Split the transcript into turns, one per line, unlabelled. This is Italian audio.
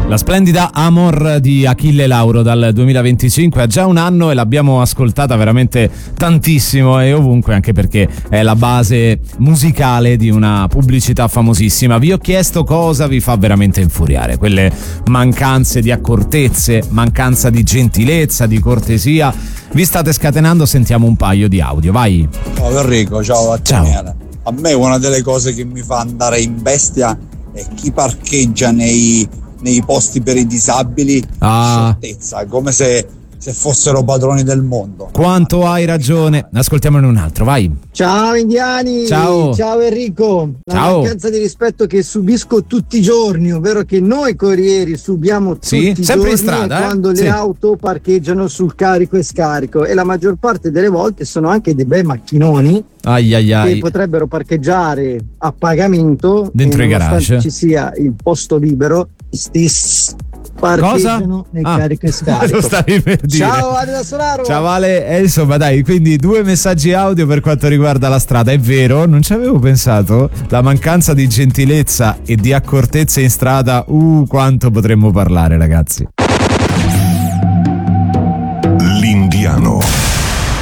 La splendida Amor di Achille Lauro dal 2025 ha già un anno e l'abbiamo ascoltata veramente tantissimo e ovunque, anche perché è la base musicale di una pubblicità famosissima. Vi ho chiesto cosa vi fa veramente infuriare, quelle mancanze di accortezze, mancanza di gentilezza, di cortesia. Vi state scatenando, sentiamo un paio di audio, vai.
Ciao Enrico, ciao a te.
Ciao.
A me una delle cose che mi fa andare in bestia è chi parcheggia nei posti per i disabili, scioltezza, come se fossero padroni del mondo.
Quanto hai ragione. Ascoltiamone un altro, vai.
Ciao indiani,
ciao
Enrico. La
ciao.
mancanza di rispetto che subisco tutti i giorni, ovvero che noi corrieri subiamo tutti i
sempre
giorni,
in strada,
quando le auto parcheggiano sul carico e scarico, e la maggior parte delle volte sono anche dei bei macchinoni che potrebbero parcheggiare a pagamento
dentro i garage,
ci sia il posto libero, parcheggiano nel carico e scarico.
Lo stavi per dire.
Ciao Ale da Solaro.
Ciao Ale, insomma dai, quindi 2 messaggi audio per quanto riguarda la strada. È vero, non ci avevo pensato. La mancanza di gentilezza e di accortezza in strada, quanto potremmo parlare, ragazzi.
L'Indiano.